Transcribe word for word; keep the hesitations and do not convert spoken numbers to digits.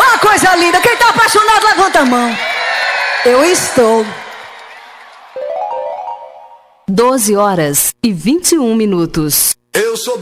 Ó, coisa linda. Quem tá apaixonado, levanta a mão. Eu estou. doze horas e vinte e um minutos. Eu sou